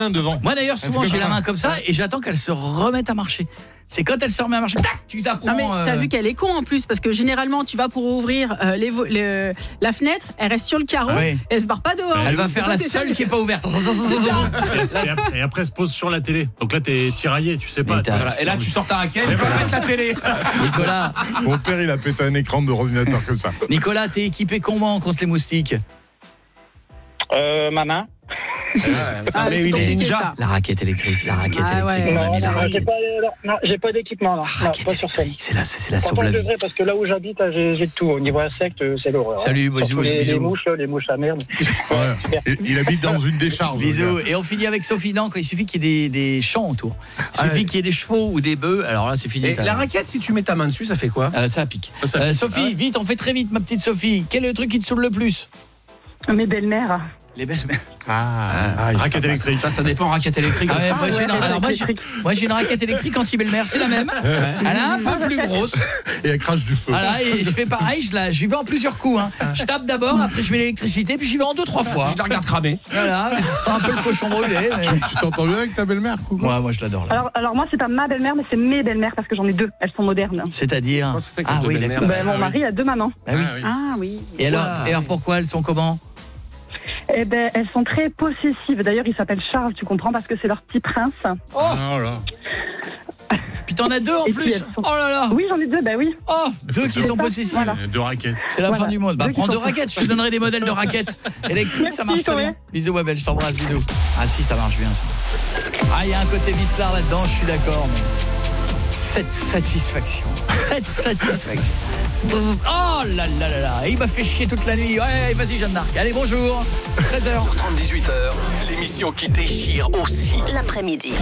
devant. Moi d'ailleurs souvent j'ai la main comme ça et j'attends qu'elle se remette à marcher. C'est quand elle se remet à marcher, tac, tu t'apprends. Non mais t'as vu qu'elle est con en plus parce que généralement tu vas pour ouvrir la fenêtre, elle reste sur le carreau, elle se barre pas dehors. Elle va faire la seule qui est pas ouverte. Et après elle se pose sur la télé. Donc là t'es tiraillé, tu sais pas. Et là tu sors ta raquette, tu vas mettre la télé. Nicolas. Mon père il a pété un écran d'ordinateur comme ça. Nicolas, t'es équipé comment contre les moustiques? Ma main. Mais il est ninja. La raquette électrique, Non, j'ai pas d'équipement là. Non, pas sur scène. C'est la sauve Pourtant, la je vie. devrais parce que là où j'habite, j'ai de tout. Au niveau insectes, c'est l'horreur. Salut, bisous. Les mouches à merde. Il habite dans une décharge. Bisous. Et on finit avec Sophie. Non, il suffit qu'il y ait des champs autour. Il suffit qu'il y ait des chevaux ou des bœufs. Alors là, c'est fini. Et la raquette, si tu mets ta main dessus, ça fait quoi? Ça pique. Sophie, vite, on fait très vite, ma petite Sophie. Quel est le truc qui te saoule le plus? Mes belles-mères. Les belles-mères. Raquette électrique. Ça dépend, raquette électrique. Moi j'ai une raquette électrique anti-belle-mère, c'est la même. Elle est un peu plus grosse. Et elle crache du feu. Voilà, et je fais pareil, je vais en plusieurs coups. Je tape d'abord, après je mets l'électricité, puis j'y vais en 2-3 fois. Je la regarde cramer. Voilà, je sens un peu le cochon brûlé. Tu t'entends bien avec ta belle-mère? Moi je l'adore. Alors moi c'est pas ma belle-mère mais c'est mes belles-mères parce que j'en ai deux, elles sont modernes. C'est-à-dire oui, d'accord. Mon mari a deux mamans. Ah oui. Et alors pourquoi elles sont comment? Eh ben, elles sont très possessives. D'ailleurs, il s'appelle Charles, tu comprends, parce que c'est leur petit prince. Puis t'en as deux en plus. Oh là là. Oui, j'en ai deux, oui. Oh, deux qui sont possessifs. Voilà. Deux raquettes. C'est la fin du monde. Prends deux raquettes, je te donnerai des modèles de raquettes électriques, ça marche très bien. Bisous ma belle, je t'embrasse, bisous. Ah si, ça marche bien ça. Ah, il y a un côté vicelard là-dedans, je suis d'accord, mais cette satisfaction. Oh là là là là, il m'a fait chier toute la nuit. Ouais, vas-y Jeanne d'Arc. Allez, bonjour. 13h. 18h, l'émission qui déchire aussi l'après-midi.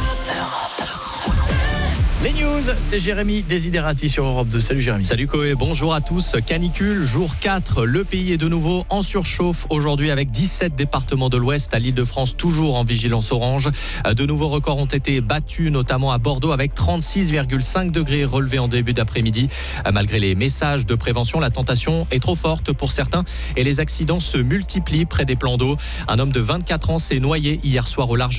Les news, c'est Jérémy Desiderati sur Europe 2. Salut Jérémy. Salut Koé, bonjour à tous. Canicule, jour 4, le pays est de nouveau en surchauffe aujourd'hui avec 17 départements de l'Ouest, à l'Île-de-France toujours en vigilance orange. De nouveaux records ont été battus, notamment à Bordeaux avec 36,5 degrés relevés en début d'après-midi. Malgré les messages de prévention, la tentation est trop forte pour certains et les accidents se multiplient près des plans d'eau. Un homme de 24 ans s'est noyé hier soir au large